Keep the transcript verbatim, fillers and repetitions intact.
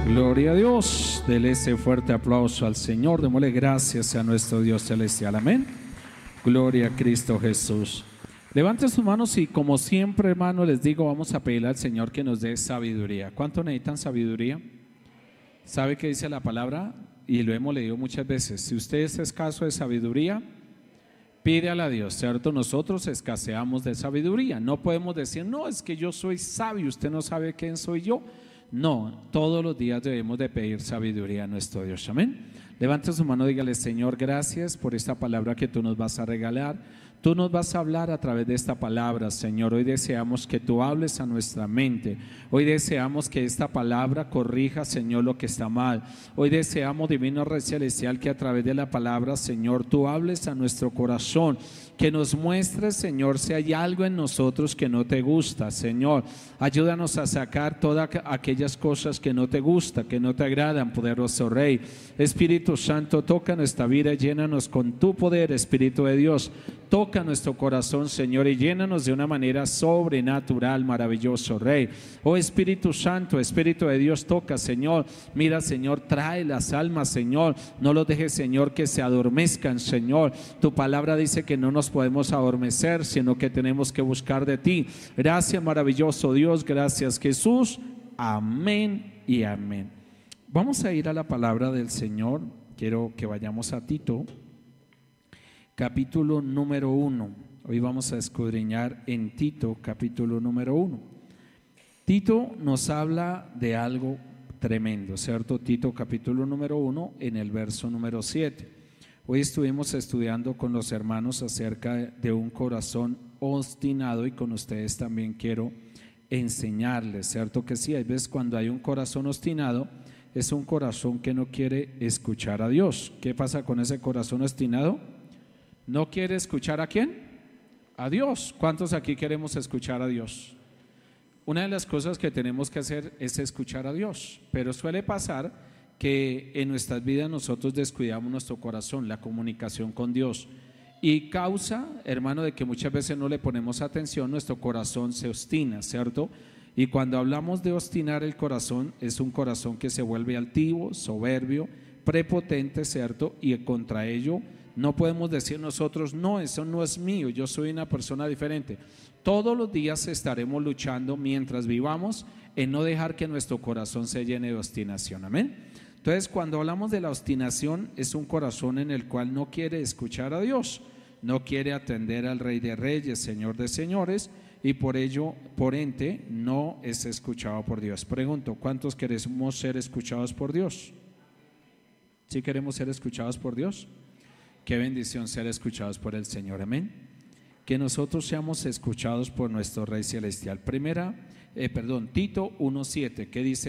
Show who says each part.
Speaker 1: Gloria a Dios. Dele ese fuerte aplauso al Señor. Démosle gracias a nuestro Dios celestial. Amén. Gloria a Cristo Jesús. Levanten sus manos y, como siempre, hermano, les digo, vamos a pedirle al Señor que nos dé sabiduría. ¿Cuánto necesitan sabiduría? ¿Sabe qué dice la palabra? Y lo hemos leído muchas veces. Si usted es escaso de sabiduría, pídale a Dios, ¿cierto? Nosotros escaseamos de sabiduría. No podemos decir, no, es que yo soy sabio, usted no sabe quién soy yo. No, todos los días debemos de pedir sabiduría a nuestro Dios. Amén. Levante su mano y dígale: Señor, gracias por esta palabra que tú nos vas a regalar. Tú nos vas a hablar a través de esta palabra, Señor. Hoy deseamos que tú hables a nuestra mente. Hoy deseamos que esta palabra corrija, Señor, lo que está mal. Hoy deseamos, Divino Rey Celestial, que a través de la palabra, Señor, tú hables a nuestro corazón. Que nos muestres, Señor, si hay algo en nosotros que no te gusta, Señor. Ayúdanos a sacar todas aquellas cosas que no te gustan, que no te agradan, poderoso Rey. Espíritu Santo, toca nuestra vida y llénanos con tu poder, Espíritu de Dios. Toca nuestro corazón, Señor, y llénanos de una manera sobrenatural, maravilloso Rey. Oh Espíritu Santo, Espíritu de Dios, toca, Señor. Mira, Señor, trae las almas, Señor. No los dejes, Señor, que se adormezcan, Señor. Tu palabra dice que no nos podemos adormecer, sino que tenemos que buscar de ti. Gracias, maravilloso Dios. Gracias, Jesús. Amén y amén. Vamos a ir a la palabra del Señor. Quiero que vayamos a Tito, capítulo número uno. Hoy vamos a escudriñar en Tito, capítulo número uno. Tito nos habla de algo tremendo, ¿cierto? Tito, capítulo número uno, en el verso número siete. Hoy estuvimos estudiando con los hermanos acerca de un corazón obstinado, y con ustedes también quiero enseñarles, ¿cierto? Que sí, hay veces cuando hay un corazón obstinado, es un corazón que no quiere escuchar a Dios. ¿Qué pasa con ese corazón obstinado? ¿No quiere escuchar a quién? A Dios. ¿Cuántos aquí queremos escuchar a Dios? Una de las cosas que tenemos que hacer es escuchar a Dios, pero suele pasar que en nuestras vidas nosotros descuidamos nuestro corazón, la comunicación con Dios, y causa, hermano, de que muchas veces no le ponemos atención, nuestro corazón se obstina, ¿cierto? Y cuando hablamos de obstinar el corazón, es un corazón que se vuelve altivo, soberbio, prepotente, ¿cierto? Y contra ello no podemos decir nosotros, no, eso no es mío, yo soy una persona diferente. Todos los días estaremos luchando mientras vivamos en no dejar que nuestro corazón se llene de obstinación. Amén. Entonces, cuando hablamos de la obstinación, es un corazón en el cual no quiere escuchar a Dios, no quiere atender al Rey de Reyes, Señor de Señores, y por ello, por ente, no es escuchado por Dios. Pregunto, ¿cuántos queremos ser escuchados por Dios? ¿Sí queremos ser escuchados por Dios? Qué bendición ser escuchados por el Señor, amén. Que nosotros seamos escuchados por nuestro Rey Celestial. Primera, eh, perdón, Tito uno siete, ¿qué dice?